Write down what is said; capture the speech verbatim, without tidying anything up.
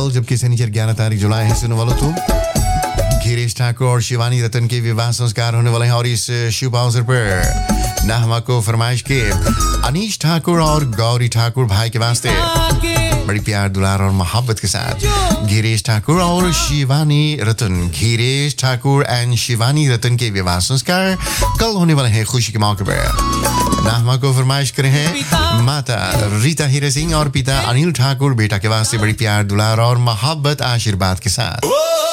कल जबकि शनिचर ग्यारह तारीख जुलाई है, सुनने वालों तुम गिरीश ठाकुर और शिवानी रतन के विवाह संस्कार होने वाले हैं और इस शुभ अवसर पर नाहमा को फरमाइश के अनीश ठाकुर और गौरी ठाकुर भाई के वास्ते बड़ी प्यार दुलार और मोहब्बत के साथ गिरीश ठाकुर और शिवानी रतन गिरीश ठाकुर एंड शिवानी रतन के विवाह संस्कार कल होने वाले हैं। खुशी के मौके पर नाहमा को फरमाइश करे हैं माता रीता हीरा सिंह और पिता अनिल ठाकुर बेटा के वास्ते बड़ी प्यार दुलार और मोहब्बत आशीर्वाद के साथ।